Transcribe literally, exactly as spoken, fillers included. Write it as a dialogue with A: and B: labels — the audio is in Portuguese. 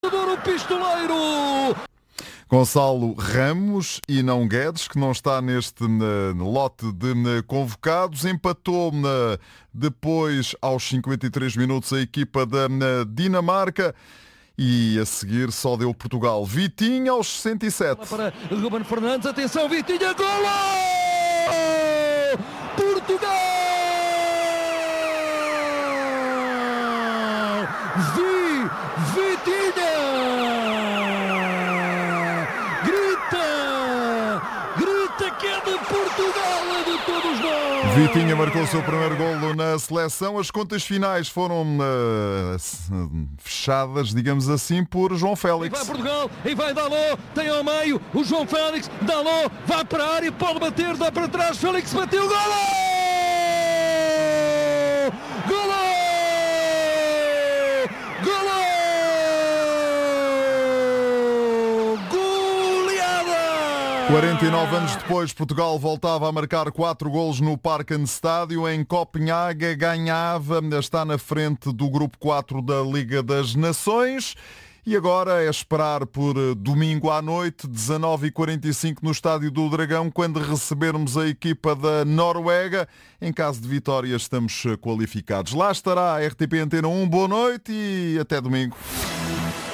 A: O pistoleiro!
B: Gonçalo Ramos e não Guedes, que não está neste na, lote de na, convocados, empatou na, depois aos cinquenta e três minutos a equipa da na, Dinamarca e a seguir só deu Portugal. Vitinha aos sessenta e sete.
A: Para Ruben Fernandes, atenção, Vitinha, golo! Portugal! Vi, Vitinha! Que é de Portugal, é de todos nós.
B: Vitinha marcou o seu primeiro golo na seleção. As contas finais foram uh, fechadas, digamos assim, por João Félix.
A: E vai Portugal, e vai Dalot, tem ao meio o João Félix, Dalot vai para a área, pode bater, dá para trás, Félix bateu, golo! Golo! Golo!
B: quarenta e nove anos depois, Portugal voltava a marcar quatro golos no Parken Estádio. Em Copenhaga ganhava, está na frente do grupo quatro da Liga das Nações. E agora é esperar por domingo à noite, dezanove e quarenta e cinco no Estádio do Dragão, quando recebermos a equipa da Noruega. Em caso de vitória estamos qualificados. Lá estará a R T P Antena um. Boa noite e até domingo.